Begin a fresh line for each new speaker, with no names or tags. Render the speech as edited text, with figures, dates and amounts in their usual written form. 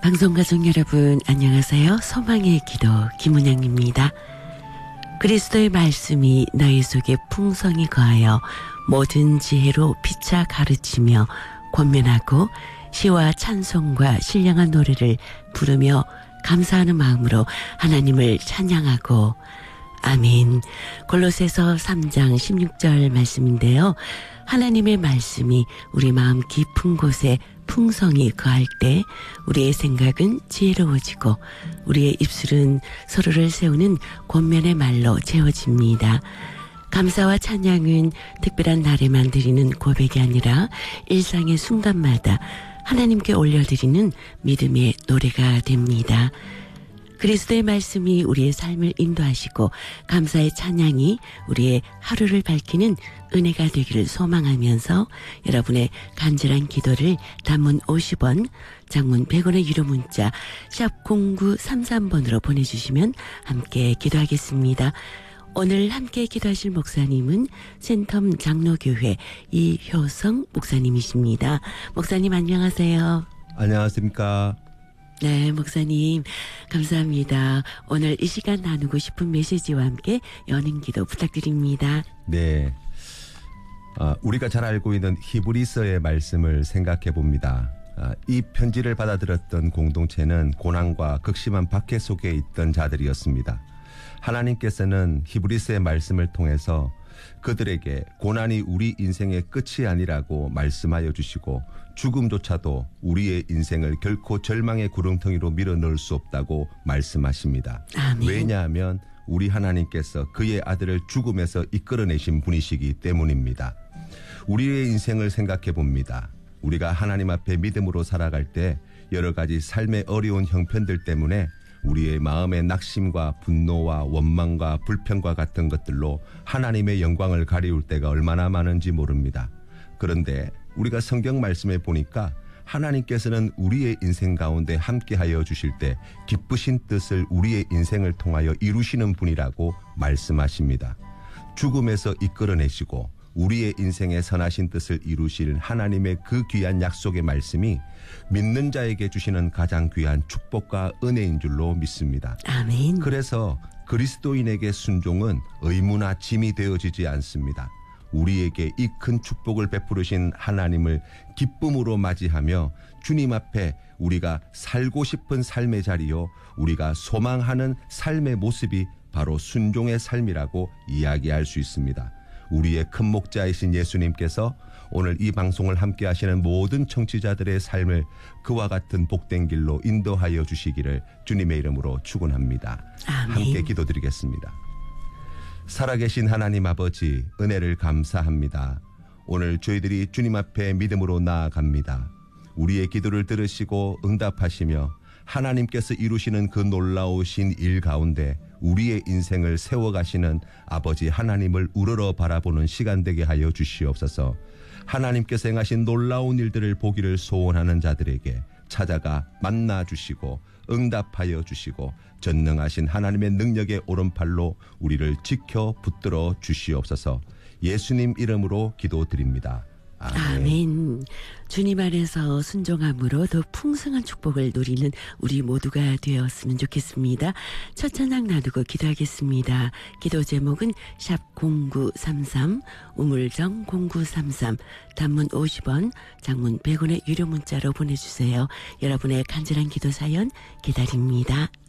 방송가족 여러분 안녕하세요. 소망의 기도 김은영입니다. 그리스도의 말씀이 너희 속에 풍성히 거하여 모든 지혜로 피차 가르치며 권면하고 시와 찬송과 신령한 노래를 부르며 감사하는 마음으로 하나님을 찬양하고 아멘. 골로새서 3장 16절 말씀인데요. 하나님의 말씀이 우리 마음 깊은 곳에 풍성히 거할 때 우리의 생각은 지혜로워지고 우리의 입술은 서로를 세우는 권면의 말로 채워집니다. 감사와 찬양은 특별한 날에만 드리는 고백이 아니라 일상의 순간마다 하나님께 올려드리는 믿음의 노래가 됩니다. 그리스도의 말씀이 우리의 삶을 인도하시고 감사의 찬양이 우리의 하루를 밝히는 은혜가 되기를 소망하면서 여러분의 간절한 기도를 단문 50원, 장문 100원의 유료 문자 샵 0933번으로 보내주시면 함께 기도하겠습니다. 오늘 함께 기도하실 목사님은 센텀 장로교회 이효성 목사님이십니다. 목사님 안녕하세요.
안녕하십니까.
네, 목사님 감사합니다. 오늘 이 시간 나누고 싶은 메시지와 함께 연인 기도 부탁드립니다.
네, 우리가 잘 알고 있는 히브리서의 말씀을 생각해 봅니다. 이 편지를 받아들였던 공동체는 고난과 극심한 박해 속에 있던 자들이었습니다. 하나님께서는 히브리서의 말씀을 통해서 그들에게 고난이 우리 인생의 끝이 아니라고 말씀하여 주시고 죽음조차도 우리의 인생을 결코 절망의 구렁텅이로 밀어넣을 수 없다고 말씀하십니다.
아멘.
왜냐하면 우리 하나님께서 그의 아들을 죽음에서 이끌어내신 분이시기 때문입니다. 우리의 인생을 생각해 봅니다. 우리가 하나님 앞에 믿음으로 살아갈 때 여러 가지 삶의 어려운 형편들 때문에 우리의 마음의 낙심과 분노와 원망과 불평과 같은 것들로 하나님의 영광을 가리울 때가 얼마나 많은지 모릅니다. 그런데 우리가 성경 말씀에 보니까 하나님께서는 우리의 인생 가운데 함께하여 주실 때 기쁘신 뜻을 우리의 인생을 통하여 이루시는 분이라고 말씀하십니다. 죽음에서 이끌어내시고 우리의 인생의 선하신 뜻을 이루실 하나님의 그 귀한 약속의 말씀이 믿는 자에게 주시는 가장 귀한 축복과 은혜인 줄로 믿습니다.
아멘.
그래서 그리스도인에게 순종은 의무나 짐이 되어지지 않습니다. 우리에게 이 큰 축복을 베푸르신 하나님을 기쁨으로 맞이하며 주님 앞에 우리가 살고 싶은 삶의 자리요, 우리가 소망하는 삶의 모습이 바로 순종의 삶이라고 이야기할 수 있습니다. 우리의 큰 목자이신 예수님께서 오늘 이 방송을 함께 하시는 모든 청취자들의 삶을 그와 같은 복된 길로 인도하여 주시기를 주님의 이름으로 축원합니다.
아멘.
함께 기도드리겠습니다. 살아계신 하나님 아버지, 은혜를 감사합니다. 오늘 저희들이 주님 앞에 믿음으로 나아갑니다. 우리의 기도를 들으시고 응답하시며 하나님께서 이루시는 그 놀라우신 일 가운데 우리의 인생을 세워가시는 아버지 하나님을 우러러 바라보는 시간 되게 하여 주시옵소서. 하나님께서 행하신 놀라운 일들을 보기를 소원하는 자들에게 찾아가 만나 주시고 응답하여 주시고 전능하신 하나님의 능력의 오른팔로 우리를 지켜 붙들어 주시옵소서. 예수님 이름으로 기도드립니다. 아멘.
아멘. 주님 안에서 순종함으로 더 풍성한 축복을 누리는 우리 모두가 되었으면 좋겠습니다. 첫 찬양 나누고 기도하겠습니다. 기도 제목은 샵 0933 우물정 0933 단문 50원 장문 100원의 유료 문자로 보내주세요. 여러분의 간절한 기도 사연 기다립니다.